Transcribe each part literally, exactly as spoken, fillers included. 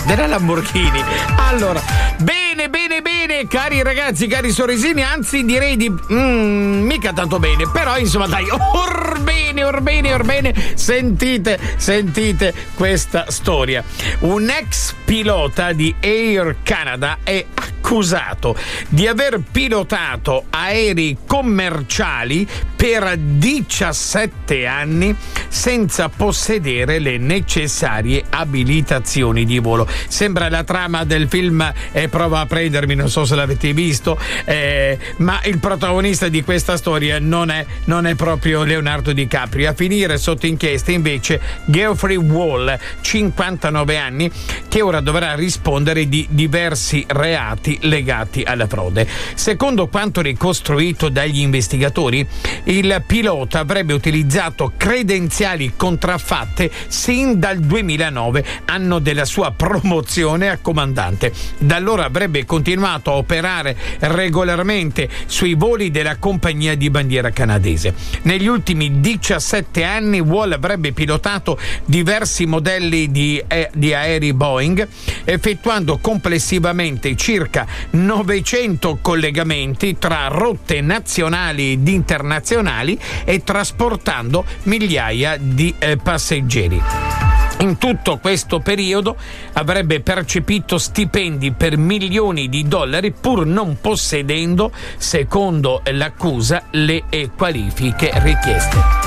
della Lamborghini. Allora, bene, bene, bene, cari ragazzi, cari sorrisini, anzi direi di mm, mica tanto bene, però insomma dai, orbene, orbene, orbene, sentite, sentite questa storia. Un ex pilota di Air Canada è accusato di aver pilotato aerei commerciali per diciassette anni senza possedere le necessarie abilitazioni di volo. Sembra la trama del film eh, Prova a prendermi, non so se l'avete visto, eh, ma il protagonista di questa storia non è, non è proprio Leonardo DiCaprio. A finire sotto inchiesta invece Geoffrey Wall, cinquantanove anni, che ora dovrà rispondere di diversi reati legati alla frode. Secondo quanto ricostruito dagli investigatori, il pilota avrebbe utilizzato credenziali contraffatte sin dal duemilanove, anno della sua promozione a comandante. Da allora avrebbe continuato a operare regolarmente sui voli della compagnia di bandiera canadese. Negli ultimi diciassette anni Wall avrebbe pilotato diversi modelli di, eh, di aerei Boeing, effettuando complessivamente circa novecento collegamenti tra rotte nazionali ed internazionali e trasportando migliaia di eh, passeggeri. In tutto questo periodo avrebbe percepito stipendi per milioni di dollari pur non possedendo, secondo l'accusa, le eh, qualifiche richieste.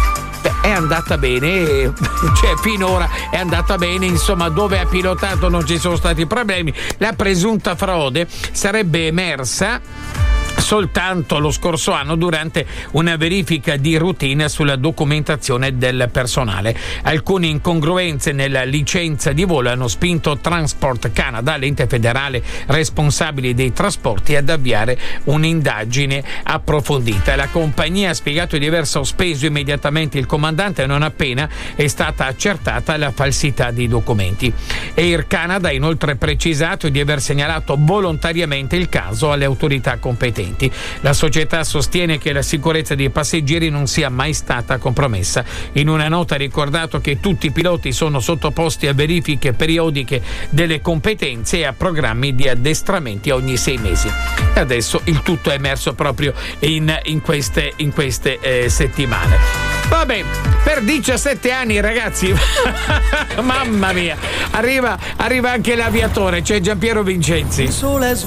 È andata bene, cioè finora è andata bene, insomma, dove ha pilotato non ci sono stati problemi. La presunta frode sarebbe emersa soltanto lo scorso anno durante una verifica di routine sulla documentazione del personale. Alcune incongruenze nella licenza di volo hanno spinto Transport Canada, l'ente federale responsabile dei trasporti, ad avviare un'indagine approfondita. La compagnia ha spiegato di aver sospeso immediatamente il comandante non appena è stata accertata la falsità dei documenti. Air Canada ha inoltre precisato di aver segnalato volontariamente il caso alle autorità competenti. La società sostiene che la sicurezza dei passeggeri non sia mai stata compromessa. In una nota ha ricordato che tutti i piloti sono sottoposti a verifiche periodiche delle competenze e a programmi di addestramenti ogni sei mesi. E adesso il tutto è emerso proprio in, in queste, in queste eh, settimane. Vabbè, per diciassette anni, ragazzi, mamma mia, arriva, arriva anche l'aviatore, c'è Giampiero Vincenzi.